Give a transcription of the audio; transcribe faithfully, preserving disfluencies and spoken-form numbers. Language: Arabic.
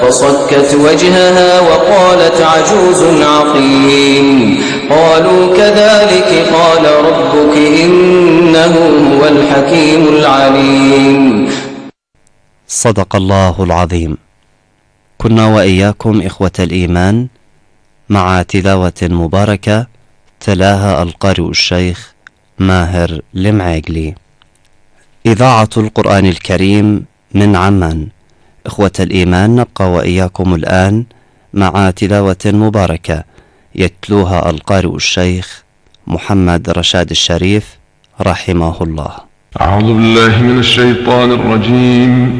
وصكت وجهها وقالت عجوز عقيم. قالوا كذلك قال ربك إنه هو الحكيم العليم. صدق الله العظيم. كنا وإياكم إخوة الإيمان مع تلاوة مباركة تلاها القارئ الشيخ ماهر المعيقلي. إذاعة القرآن الكريم من عمان. إخوة الإيمان، نبقى وإياكم الآن مع تلاوة مباركة يتلوها القارئ الشيخ محمد رشاد الشريف رحمه الله. أعوذ بالله من الشيطان الرجيم.